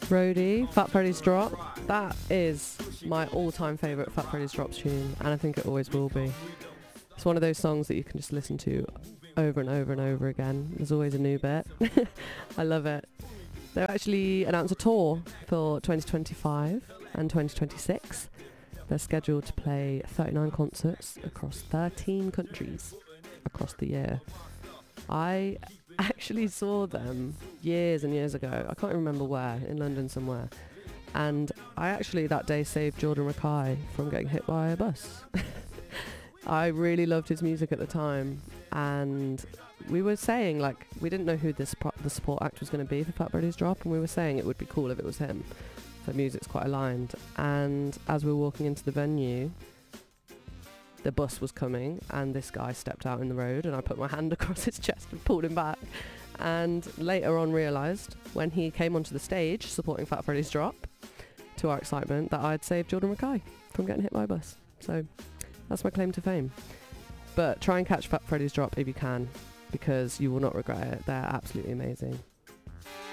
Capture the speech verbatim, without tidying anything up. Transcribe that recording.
Roadie, Fat Freddy's Drop. That is my all-time favourite Fat Freddy's Drop tune, and I think it always will be. It's one of those songs that you can just listen to over and over and over again. There's always a new bit. I love it. They've actually announced a tour for twenty twenty-five and twenty twenty-six. They're scheduled to play thirty-nine concerts across thirteen countries across the year. I actually saw them years and years ago. I can't remember where, in London somewhere. And I actually that day saved Jordan Rakei from getting hit by a bus. I really loved his music at the time, and we were saying, like, we didn't know who this pro- the support act was going to be for Fat Freddy's Drop, and we were saying it would be cool if it was him. The music's quite aligned. And as we were walking into the venue, the bus was coming, and this guy stepped out in the road, and I put my hand across his chest and pulled him back. And later on realised, when he came onto the stage supporting Fat Freddy's Drop, to our excitement, that I'd saved Jordan Rakei from getting hit by a bus. So that's my claim to fame. But try and catch Fat Freddy's Drop if you can, because you will not regret it. They're absolutely amazing.